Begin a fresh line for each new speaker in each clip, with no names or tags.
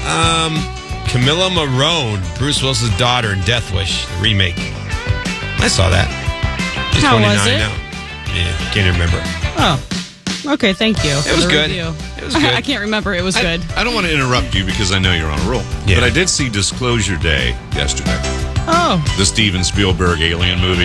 Camilla Marone, Bruce Willis's daughter in Death Wish, the remake. I saw that. She's
How
29
was it?
now. Yeah, can't remember.
Oh, okay. Thank you.
It was good. It was good.
I can't remember. It was good.
I don't want to interrupt you because I know you're on a roll.
Yeah.
But I did see Disclosure Day yesterday.
Oh,
The Steven Spielberg alien movie.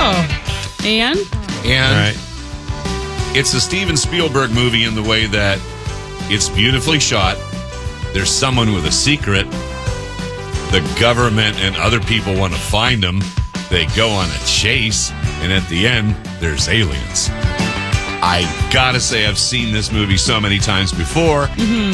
and
And
All right.
it's a Steven Spielberg movie in the way that it's beautifully shot. There's someone with a secret. The government and other people want to find him. They go on a chase. And at the end, there's aliens. I gotta say, I've seen this movie so many times before.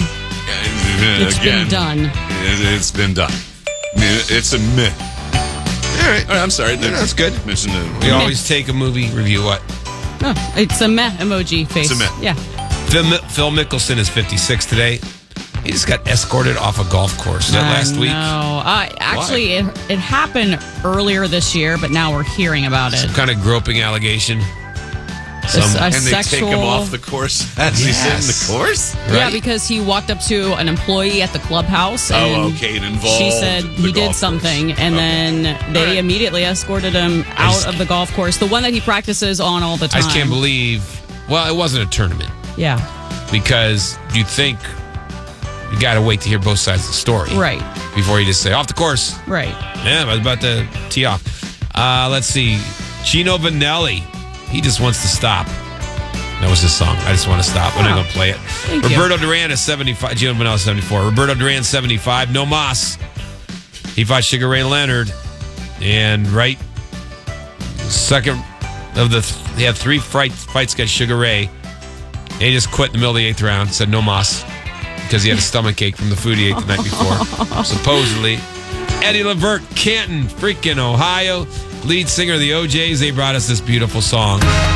it's been done.
It's been done. It's a myth.
All right.
I'm sorry.
That's good.
Mention
We always take a movie review. What?
Oh, it's a meh emoji face.
It's a meh.
Yeah.
Phil Mickelson is 56 today. He just got escorted off a golf course. Was that last week?
No, actually, it happened earlier this year, but now we're hearing about it.
Some kind of groping allegation.
A
and they
sexual...
take him off the course as he's in the course?
Yeah,
Right.
because he walked up to an employee at the clubhouse. And
Oh, okay. It involved
she said
the
he did
golf
something,
course.
and
Okay.
then they immediately escorted him out of the golf course, the one that he practices on all the
I
time.
just can't believe. Well, it wasn't a tournament
Yeah,
because you think you got to wait to hear both sides of the story,
right,
Before you just say off the course.
right.
Yeah, I was about to tee off. Let's see, Gino Vanelli. He just wants to stop. That was his song. I just want to stop. I'm not going to play it.
Thank you.
Roberto Duran is 75. Gino Vanelli 74. Roberto Duran 75. No Mas. He fought Sugar Ray Leonard, and right second of the he had three fights against Sugar Ray. And he just quit in the middle of the 8th round. Said no Mas because he had a stomach ache from the food he ate the night before. Supposedly, Eddie Levert, Canton, freaking Ohio, lead singer of the OJs. They brought us this beautiful song.